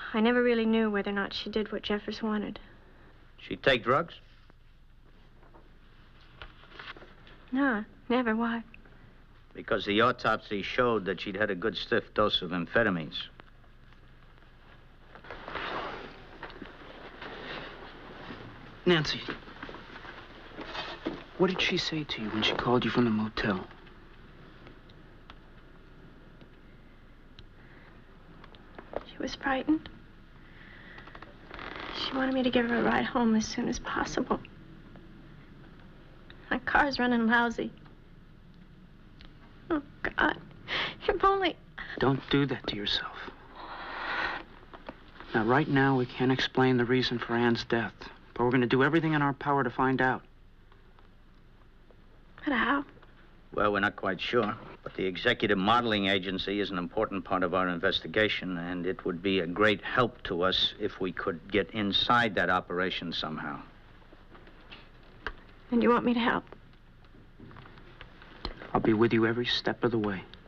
I never really knew whether or not she did what Jeffers wanted. She'd take drugs? No, never. Why? Because the autopsy showed that she'd had a good stiff dose of amphetamines. Nancy, what did she say to you when she called you from the motel? She was frightened. She wanted me to give her a ride home as soon as possible. My car's running lousy. Oh, God. If only... Don't do that to yourself. Now, right now, we can't explain the reason for Ann's death, but we're going to do everything in our power to find out. But how? Well, we're not quite sure, but the Executive Modeling Agency is an important part of our investigation, and it would be a great help to us if we could get inside that operation somehow. And you want me to help? I'll be with you every step of the way.